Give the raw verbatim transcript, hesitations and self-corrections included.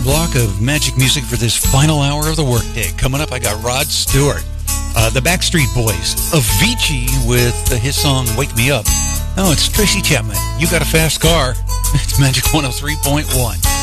block of magic music for this final hour of the workday. Coming up, I got Rod Stewart, uh, the Backstreet Boys, Avicii with uh, his song Wake Me Up. Oh, it's Tracy Chapman. You Got a Fast Car. It's Magic one oh three point one.